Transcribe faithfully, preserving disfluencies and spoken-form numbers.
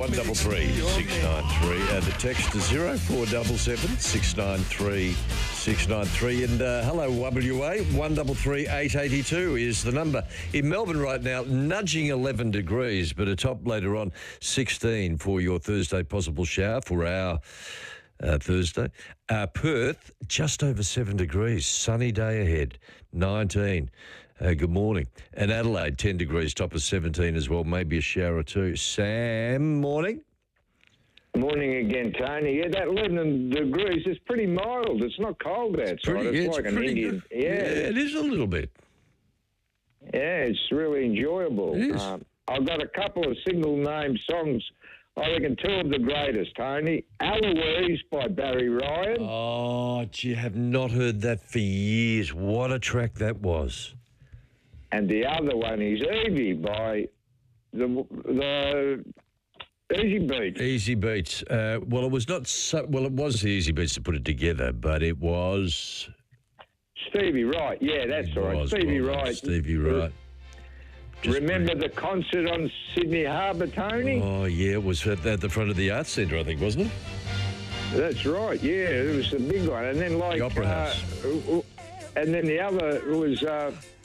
one double three six nine three. Uh, the text is zero four seven seven six nine three six nine three. And uh, hello, W A, one double three eight eighty two is the number. In Melbourne right now, nudging eleven degrees, but a top later on sixteen for your Thursday possible shower for our uh, Thursday. Uh, Perth, just over seven degrees, sunny day ahead, nineteen. Uh, good morning. And Adelaide, ten degrees, top of seventeen as well, maybe a shower or two. Sam, morning. Morning again, Tony. Yeah, that eleven degrees is pretty mild. It's not cold outside. Pretty, it's yeah, like it's an Indian. yeah. yeah, it is a little bit. Yeah, it's really enjoyable. It is. Um, I've got a couple of single name songs. I reckon two of the greatest, Tony. Eloise by Barry Ryan. Oh, gee, have not heard that for years. What a track that was. And the other one is Evie by the the Easy Beats. Easy Beats. Uh, well, it was not so, well, it was the Easy Beats to put it together, but it was... Stevie Wright. Yeah, that's it right. was, Stevie well, Wright. Stevie Wright. Just Remember brilliant. the concert on Sydney Harbour, Tony? Oh, yeah, it was at, at the front of the Arts Centre, I think, wasn't it? That's right, yeah, it was the big one. And then like... The Opera uh, House. uh, and then the other was uh,